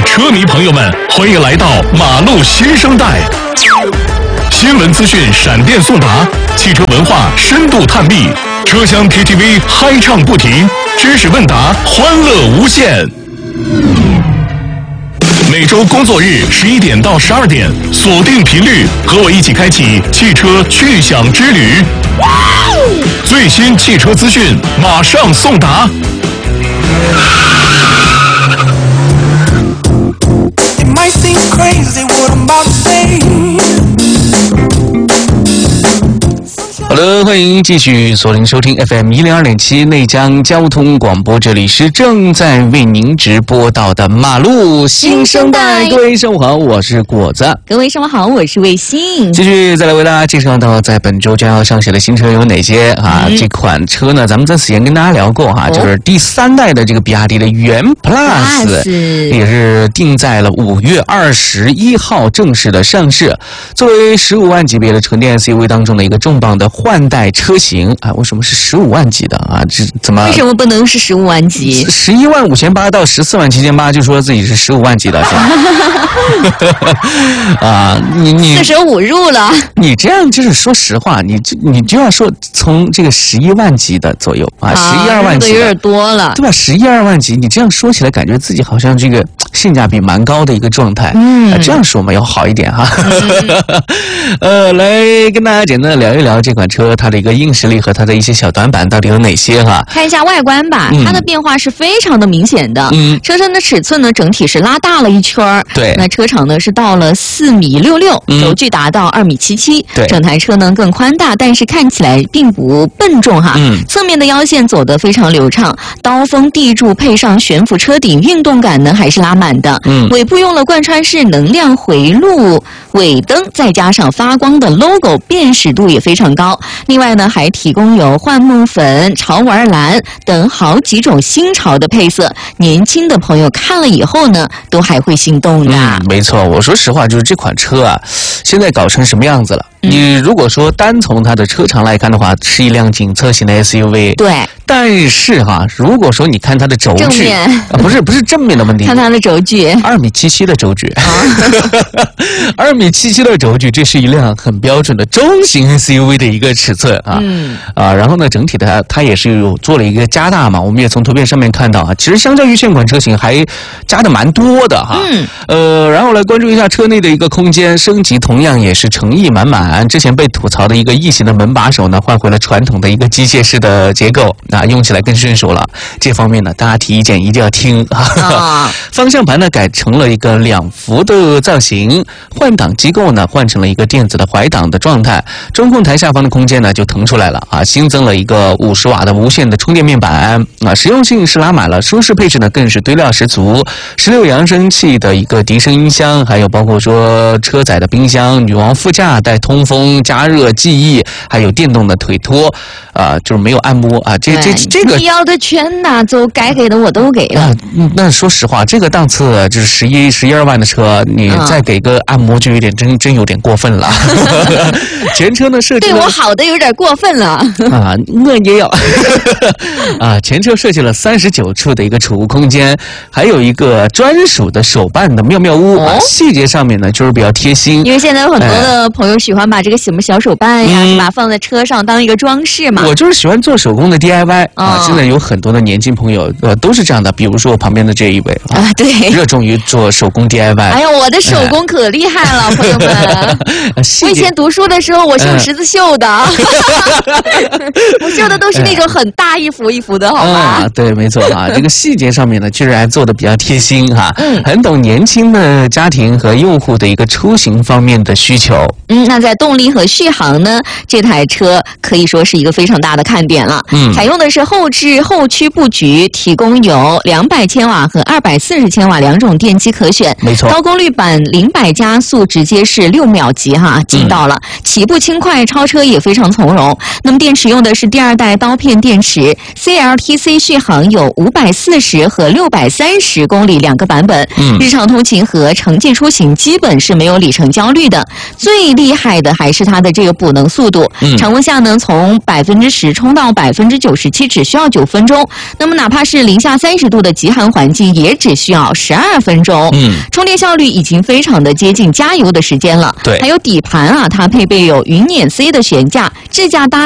车迷朋友们，欢迎来到马路新生代。新闻资讯闪电送达，汽车文化深度探秘，车厢 KTV 嗨唱不停，知识问答欢乐无限。每周工作日11点到12点，锁定频率，和我一起开启汽车趣享之旅。最新汽车资讯马上送达。 好的，欢迎继续锁定收听 FM102.7 内江交通广播，这里是正在为您直播到的马路新生代。各位上午好，我是果子。 各位上午好，我是卫星。 继续再来为大家介绍到在本周将要上市的新车有哪些啊？这款车呢，咱们在此前跟大家聊过哈，就是第3代的这个比亚迪的元 Plus， 也是定在了5月21号正式的上市。作为15万级别的纯电 SUV 当中的一个重磅的换代车型啊，为什么是15万级的啊？这怎么？ 为什么不能是15万级 ？11万5800到14万7800就说自己是15万级的，是吧？啊，你四舍五入了。 你这样就是说实话，你就要说从这个11万级的左右啊，11、2万级的有点多了， 对吧？11、2万级，你这样说起来，感觉自己好像这个性价比蛮高的一个状态。这样说嘛要好一点哈。来跟大家简单的聊一聊这款车它的一个硬实力和它的一些小短板到底有哪些哈。 看一下外观吧，它的变化是非常的明显的。车身的尺寸呢，整体是拉大了一圈。对，那车长呢是到了4.66米，轴距达到2.77米。对，整台车呢更宽大，但是看起来并不笨重哈。侧面的腰线走得非常流畅，刀锋地柱配上悬浮车顶，运动感呢还是拉满的。尾部用了贯穿式能量回路尾灯，再加上发光的 logo， 辨识度也非常高。另外呢，还提供有幻梦粉、潮玩蓝等好几种新潮的配色，年轻的朋友看了以后呢，都还会心动的。 没错，我说实话，就是这款车啊，现在搞成什么样子了？你如果说单从它的车长来看的话，是一辆紧凑型的 SUV。对。但是哈，如果说你看它的轴距，不是正面的问题， 看它的轴距 ，2.77米的轴距，2.77米的轴距，这是一辆很标准的中型 SUV 的一个尺寸啊。然后呢，整体的它也是有做了一个加大嘛，我们也从图片上面看到啊，其实相较于现款车型还加的蛮多的哈。然后来关注一下车内的一个空间升级，同样也是诚意满满。之前被吐槽的一个异形的门把手呢，换回了传统的一个机械式的结构。用起来更顺手了，这方面呢，大家提意见一定要听啊。方向盘呢改成了一个2幅的造型，换挡机构呢换成了一个电子的怀挡的状态，中控台下方的空间呢就腾出来了啊，新增了一个50瓦的无线的充电面板啊，实用性是拉满了，舒适配置呢更是堆料十足，16扬声器的一个笛声音箱，还有包括说车载的冰箱，女王副驾带通风、加热、记忆，还有电动的腿托啊，就是没有按摩啊，这个你要的全拿走，该给的我都给了。 那说实话，这个档次就是11、12万的车，你再给个按摩就有点真有点过分了。前车呢设计对我好的有点过分了啊，我也要啊。前车设计了39处的一个储物空间，还有一个专属的手办的妙妙屋啊，细节上面呢就是比较贴心。 因为现在有很多的朋友喜欢把这个什么小手办呀，是吧，放在车上当一个装饰嘛。 我就是喜欢做手工的 DIY。现在有很多的年轻朋友都是这样的，比如说我旁边的这一位啊，对，热衷于做手工 DIY。 哎呀，我的手工可厉害了，朋友们！我以前读书的时候，我绣十字绣的，我绣的都是那种很大一幅一幅的，好吧？ 对，没错啊，这个细节上面呢，确实还做的比较贴心哈，很懂年轻的家庭和用户的一个出行方面的需求。 那在动力和续航呢，这台车可以说是一个非常大的看点了。采用的是后置后驱布局，提供有200千瓦和240千瓦2种电机可选。没错，高功率版0-100加速直接是6秒级哈，进到了，起步轻快，超车也非常从容。那么电池用的是第2代刀片电池 ，CLTC 续航有540和630公里2个版本。日常通勤和城际出行基本是没有里程焦虑的。最厉害的还是它的这个补能速度，常温下呢从10%充到97%只需要9分钟。那么哪怕是零下30度的极寒环境，也只需要要12分钟。充电效率已经非常的接近加油的时间了。 对， 还有底盘啊，它配备有云辇 C 的悬架，智驾搭